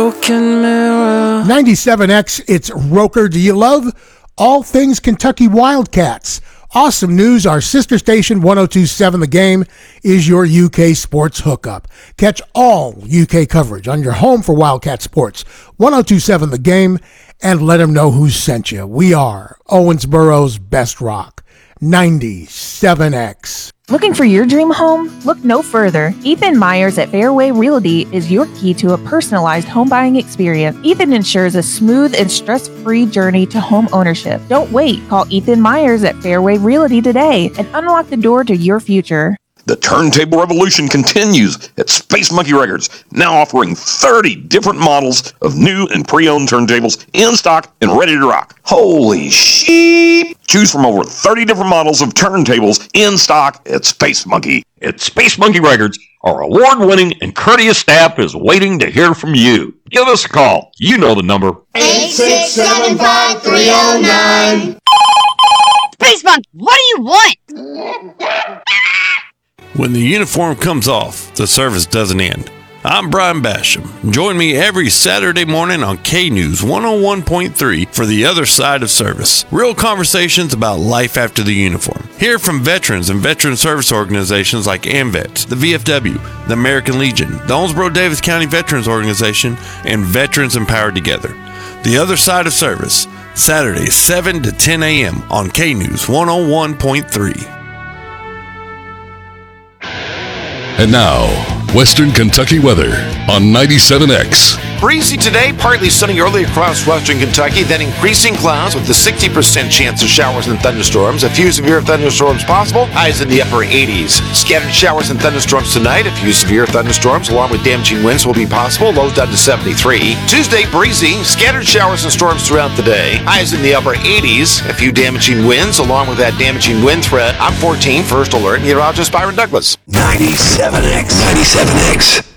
broken mirror. 97X, it's Roker. Do you love all things Kentucky Wildcats? Awesome news, our sister station 102.7 The Game is your UK sports hookup. Catch all UK coverage on your home for Wildcat sports, 102.7 The Game, and let them know who sent you. We are Owensboro's best rock, 97X. Looking for your dream home? Look no further. Ethan Myers at Fairway Realty is your key to a personalized home buying experience. Ethan ensures a smooth and stress-free journey to home ownership. Don't wait. Call Ethan Myers at Fairway Realty today and unlock the door to your future. The turntable revolution continues at Space Monkey Records, now offering 30 different models of new and pre-owned turntables in stock and ready to rock. Holy sheep! Choose from over 30 different models of turntables in stock at Space Monkey. At Space Monkey Records, our award-winning and courteous staff is waiting to hear from you. Give us a call. You know the number. 8675309. Space Monkey, what do you want? When the uniform comes off, the service doesn't end. I'm Brian Basham. Join me every Saturday morning on K-News 101.3 for The Other Side of Service. Real conversations about life after the uniform. Hear from veterans and veteran service organizations like AMVETS, the VFW, the American Legion, the Owensboro-Davis County Veterans Organization, and Veterans Empowered Together. The Other Side of Service, Saturdays 7 to 10 a.m. on K-News 101.3. And now, Western Kentucky weather on 97X. Breezy today, partly sunny early across western Kentucky, then increasing clouds with a 60% chance of showers and thunderstorms. A few severe thunderstorms possible, highs in the upper 80s. Scattered showers and thunderstorms tonight. A few severe thunderstorms along with damaging winds will be possible, lows down to 73. Tuesday, breezy, scattered showers and storms throughout the day. Highs in the upper 80s. A few damaging winds along with that damaging wind threat. I'm 14, first alert, meteorologist Byron Douglas. 97X.